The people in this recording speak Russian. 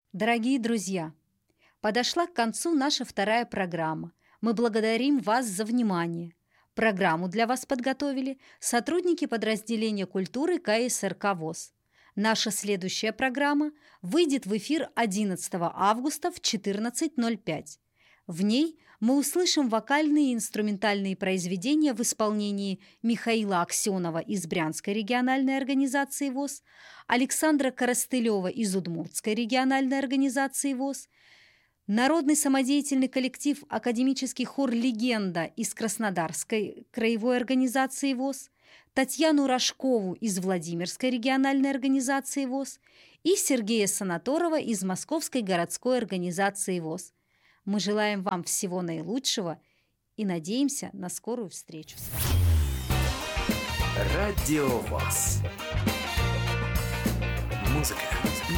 Дорогие друзья, подошла к концу наша вторая программа. Мы благодарим вас за внимание. Программу для вас подготовили сотрудники подразделения культуры КСРК ВОС. Наша следующая программа выйдет в эфир 11 августа в 14:05. В ней мы услышим вокальные и инструментальные произведения в исполнении Михаила Аксенова из Брянской региональной организации ВОС, Александра Коростылева из Удмуртской региональной организации ВОС, народный самодеятельный коллектив «Академический хор «Легенда» из Краснодарской краевой организации ВОС, Татьяну Рожкову из Владимирской региональной организации ВОС и Сергея Санаторова из Московской городской организации ВОС. Мы желаем вам всего наилучшего и надеемся на скорую встречу с вами. Радио ВОС. Музыка,